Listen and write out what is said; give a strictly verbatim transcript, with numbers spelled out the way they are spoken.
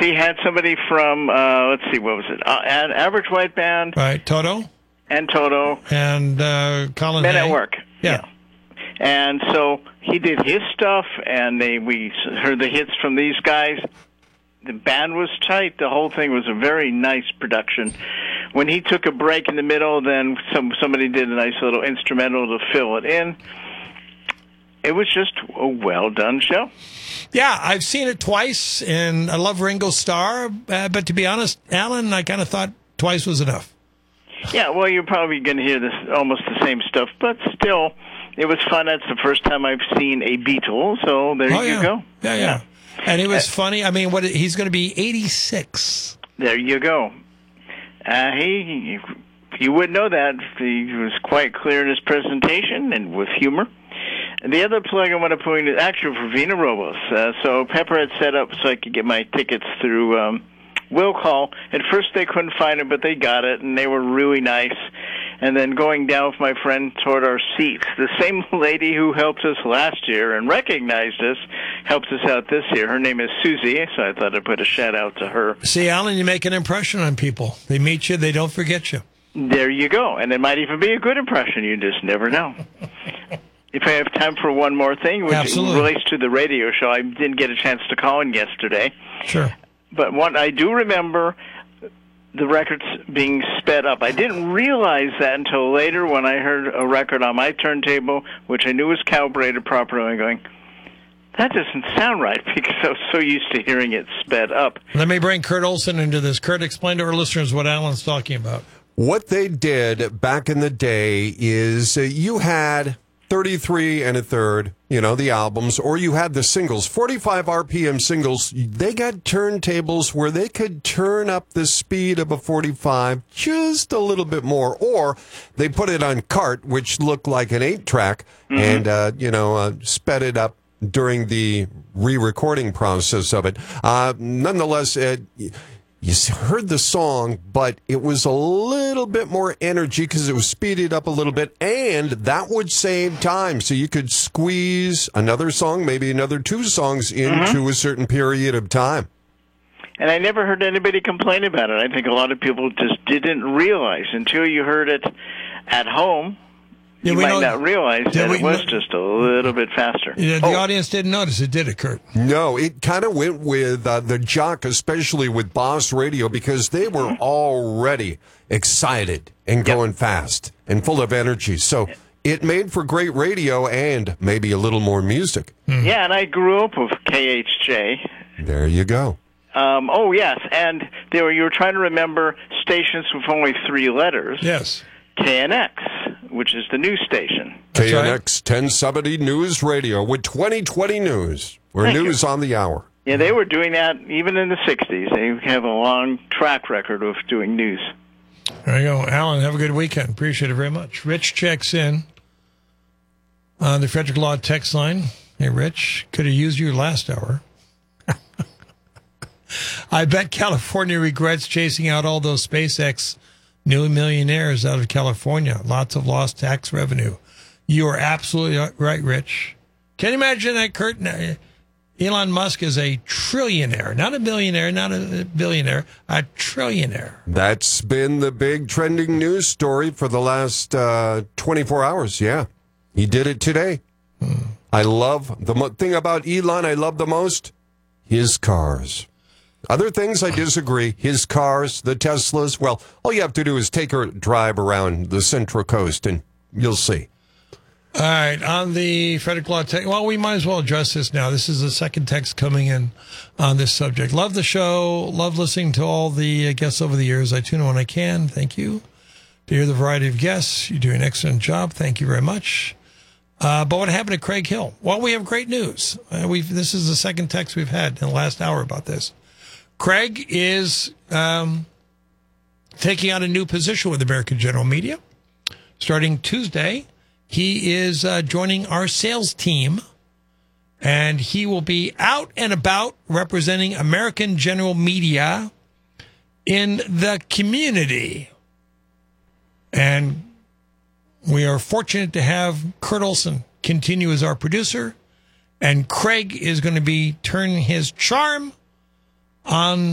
he had somebody from, uh, let's see, what was it? Uh, Average White Band. Right, Toto. And Toto. And uh, Colin Men Hay. at Work. Yeah. yeah. And so he did his stuff, and they we heard the hits from these guys. The band was tight. The whole thing was a very nice production. When he took a break in the middle, then some somebody did a nice little instrumental to fill it in. It was just a well-done show. Yeah, I've seen it twice, and I love Ringo Starr. Uh, but to be honest, Alan, I kind of thought twice was enough. Yeah, well, you're probably going to hear this almost the same stuff, but still, it was fun. That's the first time I've seen a Beatle, so there oh, you yeah. go. Yeah, yeah. yeah. And it was uh, funny. I mean, what he's going to be eighty-six. There you go. Uh, he, you wouldn't know that. He was quite clear in his presentation and with humor. And the other plug I want to point is actually for Vina Robos. Uh, so Pepper had set up so I could get my tickets through um, Will Call. At first they couldn't find it, but they got it, and they were really nice. And then going down with my friend toward our seats, the same lady who helped us last year and recognized us helps us out this year. Her name is Susie, so I thought I'd put a shout-out to her. See, Alan, you make an impression on people. They meet you, they don't forget you. There you go. And it might even be a good impression. You just never know. If I have time for one more thing, which Absolutely. relates to the radio show, I didn't get a chance to call in yesterday. Sure. But what I do remember, the records being sped up. I didn't realize that until later when I heard a record on my turntable, which I knew was calibrated properly, and going, that doesn't sound right, because I was so used to hearing it sped up. Let me bring Kurt Olson into this. Kurt, explain to our listeners what Alan's talking about. What they did back in the day is uh, you had thirty-three and a third, you know, the albums, or you had the singles, forty-five R P M singles. They got turntables where they could turn up the speed of a forty-five just a little bit more, or they put it on cart, which looked like an eight track, mm-hmm. and, uh, you know, uh, sped it up during the re-recording process of it. Uh, nonetheless, it, you heard the song, but it was a little bit more energy because it was speeded up a little bit, and that would save time. So you could squeeze another song, maybe another two songs into mm-hmm. a certain period of time. And I never heard anybody complain about it. I think a lot of people just didn't realize until you heard it at home. You yeah, might know, not realize that it was know, just a little bit faster. Yeah, the oh. audience didn't notice it, did it, Kurt? No, it kind of went with uh, the jock, especially with Boss Radio, because they were already excited and going yep. fast and full of energy. So it made for great radio and maybe a little more music. Mm. Yeah, and I grew up with K H J. There you go. Um, oh, yes, and they were, you were trying to remember stations with only three letters. Yes. K N X, which is the news station. K N X right. ten seventy News Radio with twenty twenty News, or Thank news you. on the hour. Yeah, they were doing that even in the sixties. They have a long track record of doing news. There you go. Alan, have a good weekend. Appreciate it very much. Rich checks in on the Frederick Law text line. Hey, Rich, could have used you last hour. I bet California regrets chasing out all those SpaceX new millionaires out of California. Lots of lost tax revenue. You are absolutely right, Rich. Can you imagine that, Kurt? Elon Musk is a trillionaire, not a billionaire, not a billionaire, a trillionaire. That's been the big trending news story for the last uh, twenty-four hours. Yeah, he did it today. Hmm. I love the mo- thing about Elon I love the most, his cars. Other things I disagree. His cars, the Teslas, well, all you have to do is take a drive around the Central Coast and you'll see. All right, on the Frederick Law text, well, we might as well address this now. This is the second text coming in on this subject. Love the show. Love listening to all the guests over the years. I tune in when I can. Thank you. To hear the variety of guests, you do an excellent job. Thank you very much. Uh, but what happened to Craig Hill? Well, we have great news. Uh, we've This is the second text we've had in the last hour about this. Craig is um, taking on a new position with American General Media. Starting Tuesday, he is uh, joining our sales team, and he will be out and about representing American General Media in the community. And we are fortunate to have Kurt Olson continue as our producer, and Craig is going to be turning his charm on